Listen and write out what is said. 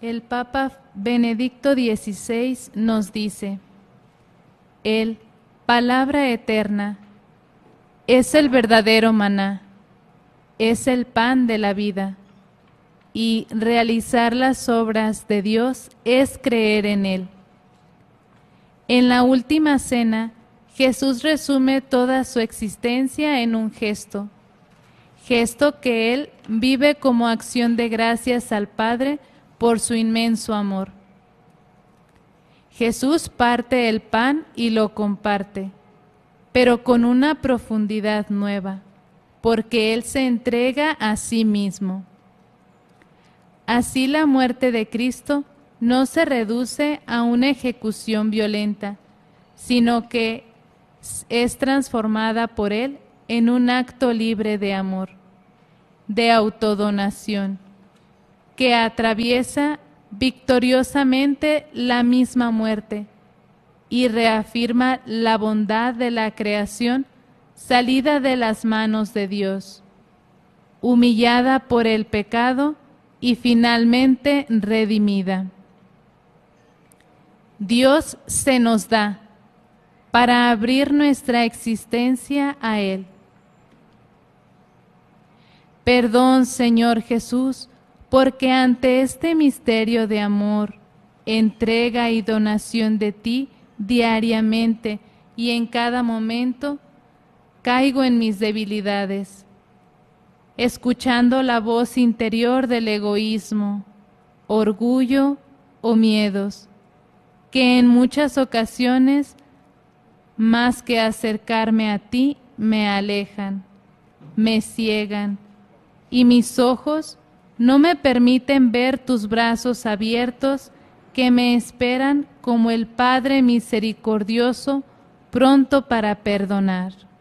El Papa Benedicto XVI nos dice: Él, palabra eterna, es el verdadero maná, es el pan de la vida, y realizar las obras de Dios es creer en Él. En la última cena, Jesús resume toda su existencia en un gesto que Él vive como acción de gracias al Padre por su inmenso amor. Jesús parte el pan y lo comparte, pero con una profundidad nueva, porque Él se entrega a sí mismo. Así la muerte de Cristo no se reduce a una ejecución violenta, sino que es transformada por Él en un acto libre de amor, de autodonación, que atraviesa victoriosamente la misma muerte y reafirma la bondad de la creación salida de las manos de Dios, humillada por el pecado y finalmente redimida. Dios se nos da para abrir nuestra existencia a Él. Perdón, Señor Jesús, porque ante este misterio de amor, entrega y donación de ti diariamente y en cada momento, caigo en mis debilidades, escuchando la voz interior del egoísmo, orgullo o miedos, que en muchas ocasiones, más que acercarme a ti, me alejan, me ciegan, y mis ojos no me permiten ver tus brazos abiertos que me esperan como el Padre misericordioso, pronto para perdonar.